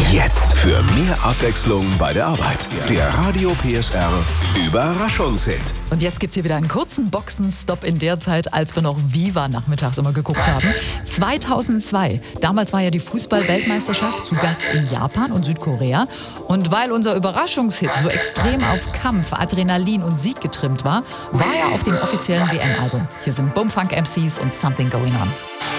Jetzt für mehr Abwechslung bei der Arbeit. Der Radio PSR Überraschungshit. Und jetzt gibt es hier wieder einen kurzen Boxenstopp in der Zeit, als wir noch Viva nachmittags immer geguckt haben. 2002, damals war ja die Fußball-Weltmeisterschaft zu Gast in Japan und Südkorea. Und weil unser Überraschungshit so extrem auf Kampf, Adrenalin und Sieg getrimmt war, war er auf dem offiziellen WM-Album. Hier sind Bumfunk MCs und Something Going On.